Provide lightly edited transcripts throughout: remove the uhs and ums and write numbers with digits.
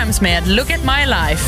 Grams med Look at my life.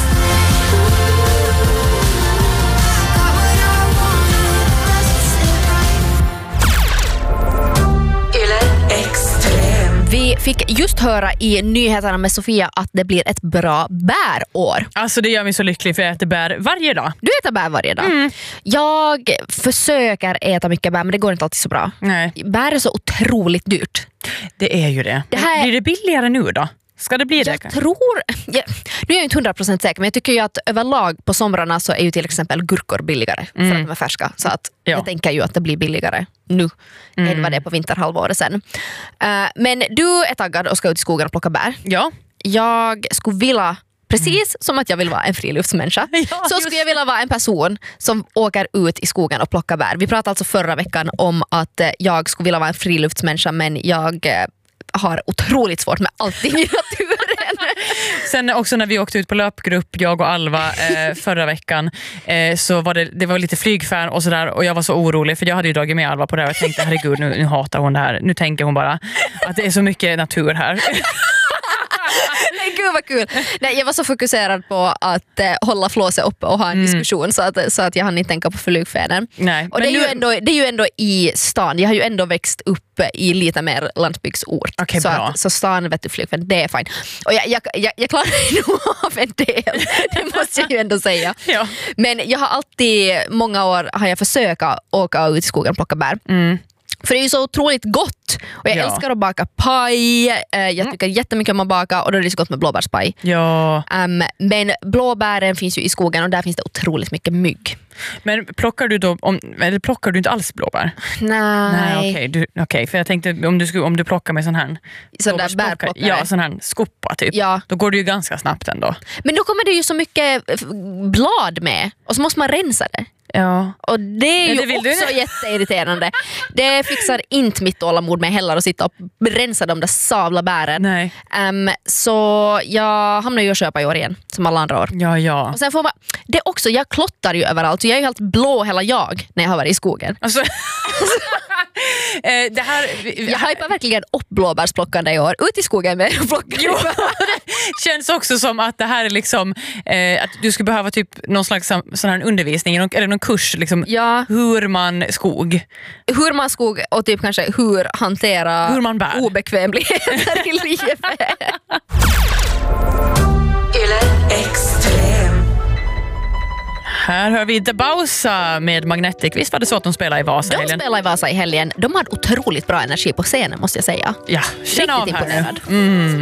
Vi fick just höra i nyheterna med Sofia att det blir ett bra bärår. Alltså det gör mig så lycklig för jag äter bär varje dag. Du äter bär varje dag. Jag försöker äta mycket bär men det går inte alltid så bra. Nej. Bär är så otroligt dyrt. Det är ju det. Blir det billigare nu då? Ska det bli det? Jag tror... nu är jag inte 100% säker men jag tycker ju att överlag på somrarna så är ju till exempel gurkor billigare för att de är färska. Så att jag tänker ju att det blir billigare nu än vad det är på vinterhalvåret sen. Men du är taggad och ska ut i skogen och plocka bär. Ja. Jag skulle vilja... Precis som att jag vill vara en friluftsmänniska så skulle jag vilja vara en person som åker ut i skogen och plockar bär. Vi pratade alltså förra veckan om att jag skulle vilja vara en friluftsmänniska men jag har otroligt svårt med allting i naturen. Sen också när vi åkte ut på löpgrupp, jag och Alva förra veckan så var det var lite flygfärd och sådär och jag var så orolig för jag hade ju dragit med Alva på det här och jag tänkte herregud nu hatar hon det här. Nu tänker hon bara att det är så mycket natur här. Nej, gud vad kul. Nej, jag var så fokuserad på att hålla flåset uppe och ha en diskussion så att jag hann inte tänka på flygfärden. Nej, och det är ju ändå i stan. Jag har ju ändå växt upp i lite mer landsbygdsort. Okay, så stan vet du flygfärden, det är fint. Och jag klarar nog av en del. Det måste jag ju ändå säga. Ja. Men jag har alltid, många år har jag försökt åka ut i skogen och plocka bär. För det är ju så otroligt gott. Och jag älskar att baka paj. Jag tycker jättemycket om att baka. Och då är det så gott med blåbärspaj. Ja. Men blåbären finns ju i skogen. Och där finns det otroligt mycket mygg. Men plockar du då eller plockar du inte alls blåbär? Nej. Okej, för jag tänkte om du plockar med sån här sån där bärplockare. Ja, sån här skopa typ. Ja. Då går det ju ganska snabbt ändå. Men då kommer det ju så mycket blad med. Och så måste man rensa det. Ja. Och det är ju också jätteirriterande. Det fixar inte mitt tålamod med heller att sitta och rensa de där savla bären. Nej. Så jag hamnar ju att köpa i år igen som alla andra år. Ja. Och sen får man, det är också, jag klottar ju överallt. Så jag är ju helt blå hela jag när jag har varit i skogen. Alltså, det här, jag hypar verkligen upp blåbärsplockande i år. Ut i skogen med plockande. Jo, det känns också som att det här är liksom att du skulle behöva typ någon slags sån här undervisning eller någon kurs liksom, hur man skog och typ kanske hur man bär obekvämligheter i livet. Här hör vi Dabausa med Magnetic. Visst var det så att de spelade i Vasa i helgen? De spelade i Vasa i helgen. De hade otroligt bra energi på scenen måste jag säga. Ja, känna av här. Imponerad.